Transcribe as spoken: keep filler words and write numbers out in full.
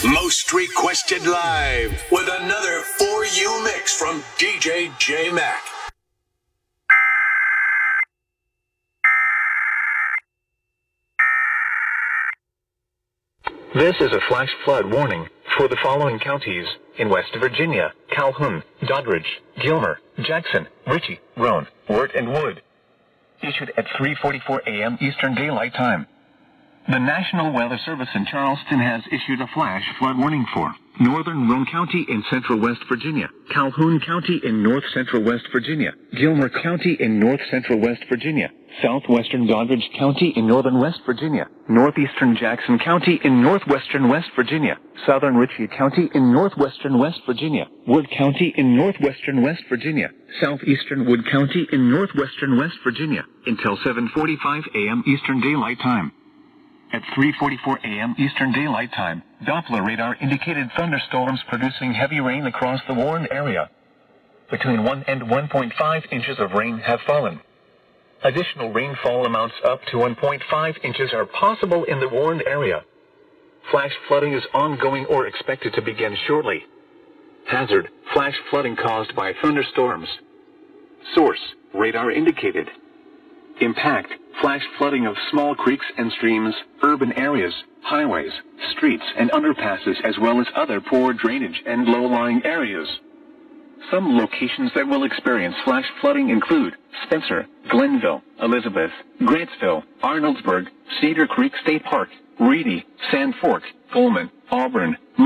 Most requested live with another For You mix from D J J Mac. This is a flash flood warning for the following counties in West Virginia: Calhoun, Doddridge, Gilmer, Jackson, Ritchie, Roane, Wirt, and Wood. Issued at three forty-four a m Eastern Daylight Time. The National Weather Service in Charleston has issued a flash flood warning for northern Roane County in central West Virginia, Calhoun County in north central West Virginia, Gilmer County in north central West Virginia, southwestern Doddridge County in northern West Virginia, northeastern Jackson County in northwestern West Virginia, southern Ritchie County in northwestern West Virginia, Wood County in northwestern West Virginia, southeastern Wood County in northwestern West Virginia, until seven forty-five a m Eastern Daylight Time. At three forty-four a m Eastern Daylight Time, Doppler radar indicated thunderstorms producing heavy rain across the warned area. Between one and one point five inches of rain have fallen. Additional rainfall amounts up to one point five inches are possible in the warned area. Flash flooding is ongoing or expected to begin shortly. Hazard: flash flooding caused by thunderstorms. Source: radar indicated. Impact: flash flooding of small creeks and streams, urban areas, highways, streets, and underpasses, as well as other poor drainage and low-lying areas. Some locations that will experience flash flooding include Spencer, Glenville, Elizabeth, Grantsville, Arnoldsburg, Cedar Creek State Park, Reedy, Sand Fork, Pullman, Auburn,